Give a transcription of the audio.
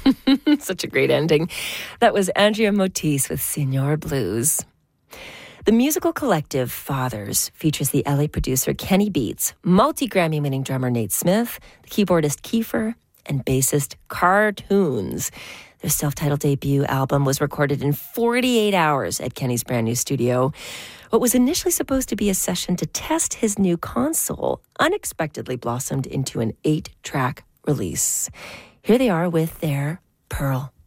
Such a great ending. That was Andrea Motis with Señor Blues. The musical collective Fathers features the LA producer Kenny Beats, multi-Grammy winning drummer Nate Smith, the keyboardist Kiefer, and bassist Cartoons. Their self-titled debut album was recorded in 48 hours at Kenny's brand new studio. What was initially supposed to be a session to test his new console unexpectedly blossomed into an 8-track release. Here they are with their Pearl.